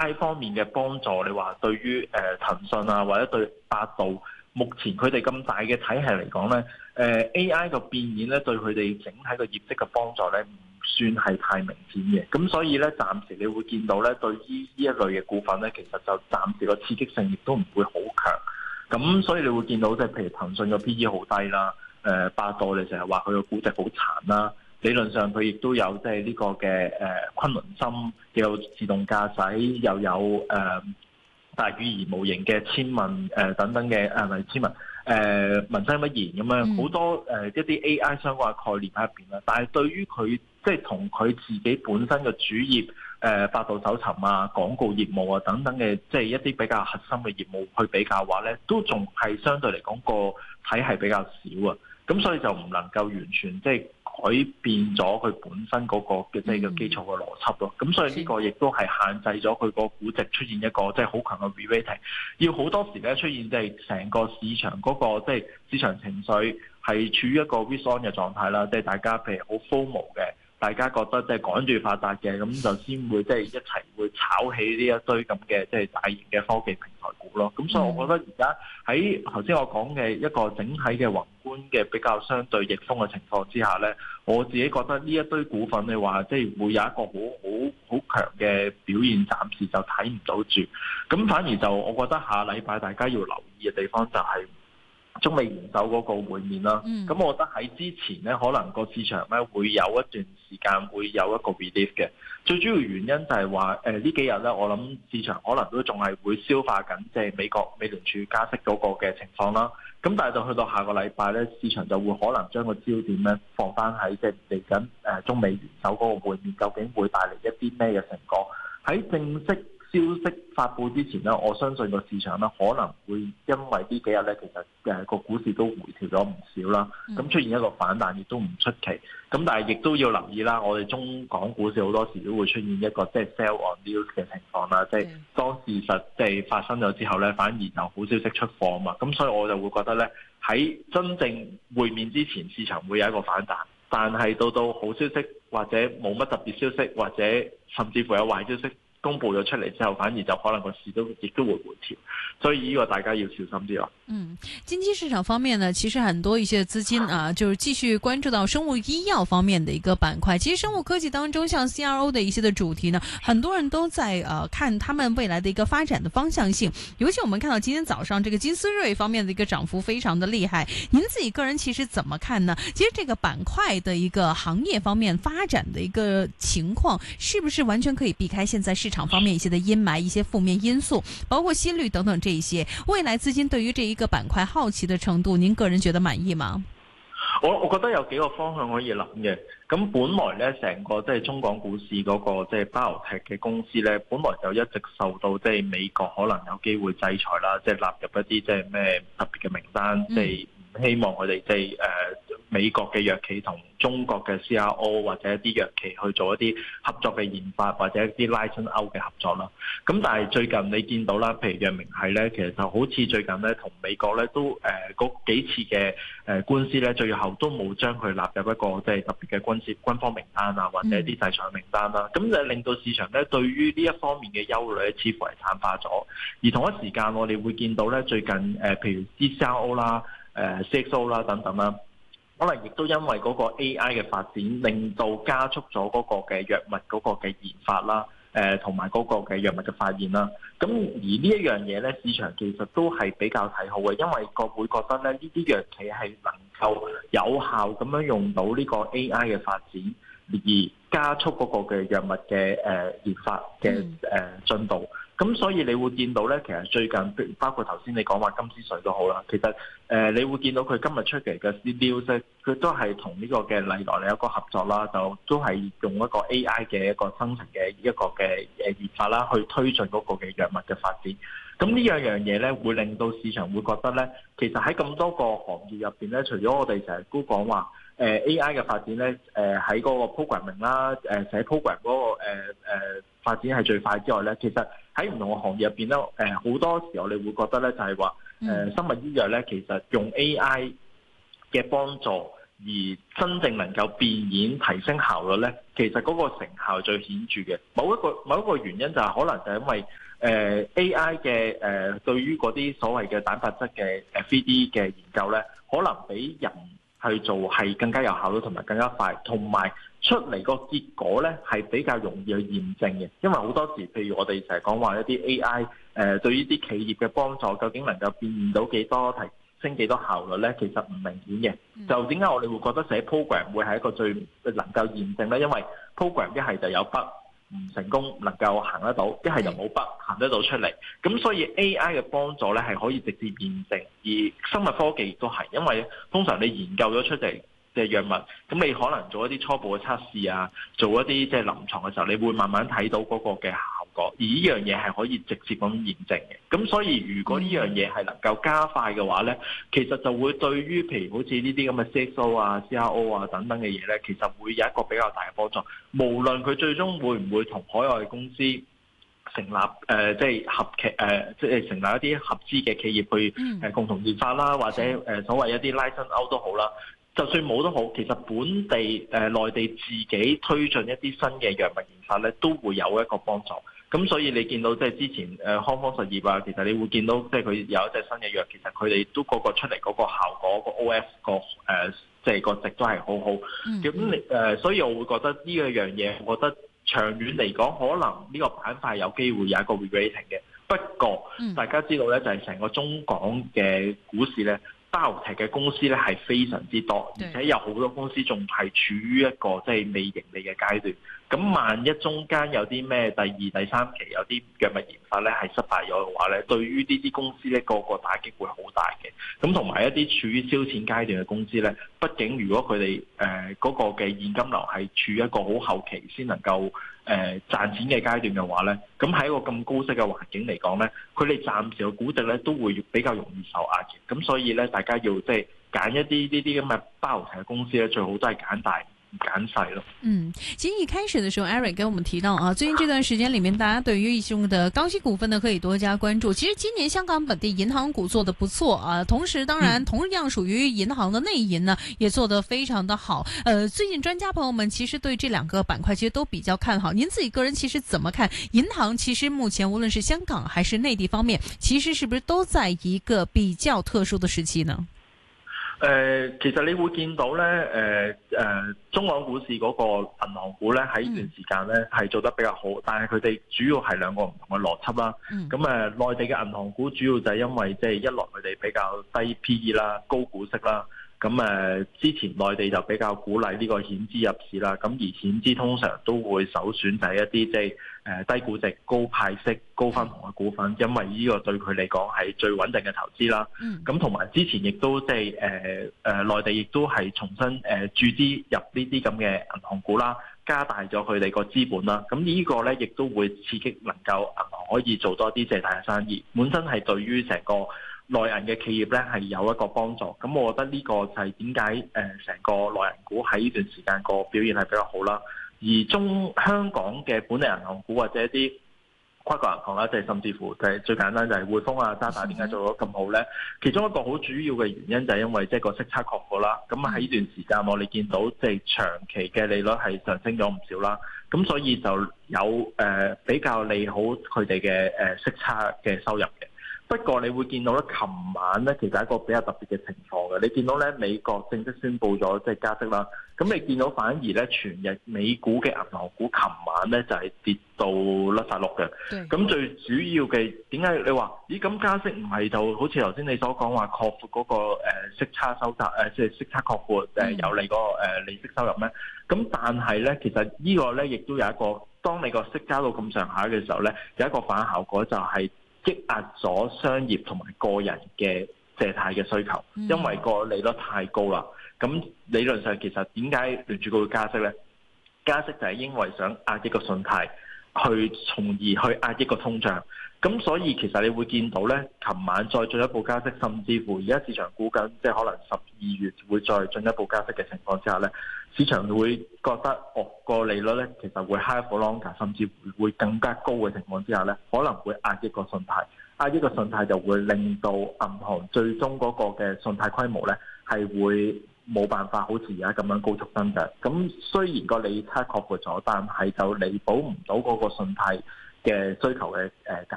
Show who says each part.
Speaker 1: AI 方面嘅幫助，你話對於騰訊啊或者對百度，目前佢哋咁大嘅體系嚟講咧，AI 個變現咧對佢哋整體個業績嘅幫助咧，唔算係太明顯嘅。咁所以咧，暫時你會見到咧，對於呢一類嘅股份咧，其實就暫時個刺激性亦都唔會好強。咁所以你會見到即係譬如騰訊個 PE 好低啦，百度你成日話佢個估值好殘啦。理論上佢亦都有即係呢個嘅昆侖芯，又有自動駕駛，又有大語言模型嘅千問等等嘅唔係千問文心一言咁樣，好多一啲 AI 相關嘅概念喺入邊啦。但係對於佢即係同佢自己本身嘅主業百度搜尋啊、廣告業務啊等等嘅，即係一啲比較核心嘅業務去比較嘅話咧，都仲係相對嚟講個體系比較少啊。咁所以就唔能夠完全即係改變咗佢本身嗰個嘅即係個基礎嘅邏輯咯。咁所以呢個亦都係限制咗佢個估值出現一個即係好強嘅 re-rating。要好多時咧出現即係成個市場嗰個即係市場情緒係處於一個 risk on 嘅狀態啦，即係大家譬如好 FOMO 嘅。大家覺得即係趕住發達嘅，咁就先會即係一齊會炒起呢一堆咁嘅即係大型嘅科技平台股咯。咁所以我覺得而家喺頭先我講嘅一個整體嘅宏觀嘅比較相對逆風嘅情況之下咧，我自己覺得呢一堆股份你話即係會有一個好強嘅表現，暫時就睇唔到住。咁反而就我覺得下禮拜大家要留意嘅地方就係中美元首嗰個會面啦，咁我覺得喺之前咧，可能個市場咧會有一段時間會有一個 relief 嘅。最主要原因就係話呢幾日咧，我諗市場可能都仲係會消化緊，即係美聯儲加息嗰個嘅情況啦。咁但係就去到下個禮拜咧，市場就會可能將個焦點咧放翻喺即係嚟緊中美元首嗰個會面，究竟會帶嚟一啲咩嘅成果？喺正式消息發布之前咧，我相信個市場咧可能會因為呢幾日咧，其實個股市都回調咗唔少啦。咁出現一個反彈亦都唔出奇。咁但係亦都要留意啦，我哋中港股市好多時都會出現一個即係 sell on news 嘅情況啦。即係當事實即係發生咗之後咧，反而就好消息出貨啊嘛。咁所以我就會覺得咧，喺真正會面之前，市場會有一個反彈。但係到好消息或者冇乜特別消息，或者甚至乎有壞消息公布咗出嚟之後，反而就可能個市亦都會回調，所以呢個大家要小心啲咯。
Speaker 2: 經濟市場方面呢，其實很多一些資金啊，就是繼續關注到生物醫藥方面的一個板塊。其實生物科技當中，像 CRO 的一些的主題呢，很多人都在看他們未來的一個發展的方向性。尤其我們看到今天早上這個金斯瑞方面的一個漲幅非常的厲害，您自己個人其實怎麼看呢？其實這個板塊的一個行業方面發展的一個情況，是不是完全可以避開現在市場方面一些的陰霾、一些負面因素，包括息率等等這一些？未來資金對於這一個板塊好奇的程度，您個人覺得滿意嗎？
Speaker 1: 我覺得有幾個方向可以諗嘅。咁本來咧，成個即係中港股市嗰個即係 biotech 嘅公司咧，本來就一直受到即係美國可能有機會制裁啦，即係納入一啲即係咩特別嘅名單，即係唔希望佢哋即係美國嘅藥企同中國嘅 CRO 或者一啲藥企去做一啲合作嘅研發或者一啲 license out 嘅合作啦。咁但係最近你見到啦，譬如藥明係咧，其實就好似最近咧同美國咧都嗰幾次嘅官司咧，最後都冇將佢納入一個即係特別嘅軍方名單啊，或者一啲制裁名單啦。咁就令到市場咧對於呢一方面嘅憂慮咧，似乎係淡化咗。而同一時間，我哋會見到咧最近譬如 CRO 啦、CXO 啦等等啦。可能亦都因為嗰個 AI 嘅發展，令到加速咗嗰個嘅藥物嗰個嘅研發啦，同埋嗰個嘅藥物嘅發現啦。咁而呢一樣嘢咧，市場其實都係比較睇好嘅，因為會覺得咧呢啲藥企係能夠有效咁樣用到呢個 AI 嘅發展，而加速嗰個嘅藥物嘅研發嘅進度。咁所以你會見到咧，其實最近包括頭先你講話金斯瑞都好啦，其實你會見到佢今日出嚟嘅 news，佢都係同呢個嘅禮來有一個合作啦，就都係用一個 AI 嘅一個生成嘅一個嘅研發啦，去推進嗰個嘅藥物嘅發展。咁呢樣嘢咧，會令到市場會覺得咧，其實喺咁多個行業入邊咧，除咗我哋成日都講話AI 嘅發展咧，喺嗰個 programming 啦，寫 program 嗰個發展係最快之外咧，其實喺唔同嘅行業入邊咧，好多時候你會覺得咧，就係話生物醫藥咧，其實用 AI 嘅幫助， 而真正能夠變現提升效率咧，其實嗰個成效最顯著嘅。某一個原因就係可能就係因為AI 嘅對於嗰啲所謂嘅蛋白質嘅3D 嘅研究咧，可能比人去做係更加有效率同埋更加快，同埋出嚟個結果咧係比較容易去驗證嘅。因為好多時，譬如我哋成日講話一啲 AI 對於啲企業嘅幫助，究竟能夠變現到幾多，提升幾多效率咧，其實唔明顯嘅。就點解我哋會覺得寫 program 會係一個最能夠驗證咧？因為 program 一係就有 bug 唔成功能夠行得到，一係就冇 bug 行得到出嚟。咁所以 AI 嘅幫助咧係可以直接驗證，而生物科技亦都係，因為通常你研究咗出嚟嘅藥物，咁你可能做一啲初步嘅測試啊，做一啲即係臨床嘅時候，你會慢慢睇到嗰個嘅效果，而呢樣嘢係可以直接咁驗證嘅。咁所以如果呢樣嘢係能夠加快嘅話咧，其實就會對於譬如好似呢啲咁嘅 CXO 啊、CRO 啊等等嘅嘢咧，其實會有一個比較大嘅幫助。無論佢最終會唔會同海外公司成立即係即係成立一啲合資嘅企業去共同研發啦，或者所謂一啲 license out 都好啦。就算冇都好，其實本地內地自己推進一啲新嘅藥物研發咧，都會有一個幫助。咁所以你見到即係之前康方實業啊，其實你會見到即係佢有一隻新嘅藥，其實佢哋都個出嚟嗰個效果、個 OS 即係個值都係好好。咁所以我會覺得呢一樣嘢，我覺得長遠嚟講，可能呢個板塊有機會有一個 re-rating 嘅。不過大家知道咧，就係成個中港嘅股市咧，biotech嘅公司咧係非常之多，而且有好多公司仲係處於一個即係未盈利嘅階段。咁萬一中間有啲咩第二、第三期有啲藥物研發咧係失敗咗嘅話咧，對於呢啲公司咧個打擊會好大嘅。咁同埋一啲處於燒錢階段嘅公司咧，畢竟如果佢哋嗰個嘅現金流係處於一個好後期先能夠賺錢嘅階段嘅話咧，咁喺一個咁高息嘅環境嚟講咧，佢哋暫時嘅估值咧都會比較容易受壓嘅。咁所以咧，大家要即係揀一啲呢啲咁嘅biotech嘅公司咧，最好都係揀大揀細咯。
Speaker 2: 其實一開始的時候 Eric 跟我們提到啊，最近這段時間裡面，大家對於一眾的高息股份呢，可以多加關注。其實今年香港本地銀行股做得不錯啊，同時當然同樣屬於銀行的內銀呢，也做得非常的好。最近專家朋友們其實對這兩個板塊其實都比較看好。您自己個人其實怎麼看？銀行其實目前無論是香港還是內地方面，其實是不是都在一個比較特殊的時期呢？
Speaker 1: 其實你會見到咧，中港股市嗰個銀行股咧喺呢段時間咧係做得比較好，但係佢哋主要係兩個唔同嘅邏輯啦。咁內地嘅銀行股主要就係因為即係一來佢哋比較低 PE 啦、高股息啦。咁之前內地就比較鼓勵呢個險資入市啦，咁而險資通常都會首選就係一啲即係低估值、高派息、高分紅嘅股份，因為呢個對佢嚟講係最穩定嘅投資啦。咁同埋之前亦都即係內地亦都係重新注資入呢啲咁嘅銀行股啦，加大咗佢哋個資本啦。咁呢個咧亦都會刺激能夠銀行可以做多啲借貸嘅生意，本身係對於成個內銀嘅企業咧係有一個幫助，咁我覺得呢個就係點解成個內銀股喺呢段時間個表現係比較好啦。而香港嘅本地銀行股或者一啲跨國銀行啦，即係甚至乎就係最簡單就係匯豐啊、渣打點解做得咁好咧？其中一個好主要嘅原因就係因為即係個息差確保啦。咁喺呢段時間我哋見到即係長期嘅利率係上升咗唔少啦，咁所以就有比較利好佢哋嘅息差嘅收入嘅。不過你會見到咧，琴晚咧其實係一個比較特別嘅情況嘅。你見到咧美國正式宣布咗即係加息啦，咁你見到反而咧全日美股嘅銀行股琴晚咧就係跌到甩晒碌嘅。咁最主要嘅點解你話咦咁加息唔係就好似頭先你所講話擴闊嗰個息差收窄即係息差擴闊有利個利息收入咩？咁但係咧其實呢個咧亦都有一個，當你個息加到咁上下嘅時候咧，有一個反效果就係積壓咗商業同埋個人嘅借貸嘅需求，因為個利率太高啦。咁理論上其實點解聯儲局會加息咧？加息就係因為想壓抑個信貸，從而去壓抑個通脹。咁所以其實你會見到咧，琴晚再進一步加息，甚至乎而家市場估緊，即係可能12月會再進一步加息嘅情況之下咧，市場會覺得個利率咧其實會 high for longer，甚至會更加高嘅情況之下咧，可能會壓抑個信貸，壓抑個信貸就會令到銀行最終嗰個嘅信貸規模咧係會冇辦法好似而家咁樣高速增長。咁雖然個利差擴闊咗，但係就彌補唔到嗰個信貸嘅需求嘅